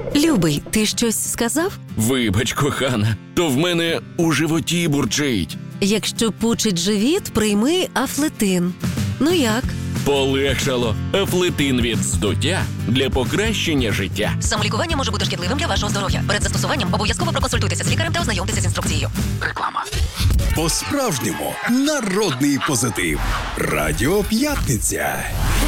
Любий, ти щось сказав? Вибач, кохана, то в мене у животі бурчить. Якщо пучить живіт, прийми Афлетин. Ну як? Полегшало. Афлетин від здуття для покращення життя. Самолікування може бути шкідливим для вашого здоров'я. Перед застосуванням обов'язково проконсультуйтеся з лікарем та ознайомтеся з інструкцією. Реклама. По-справжньому народний позитив. Радіо П'ятниця.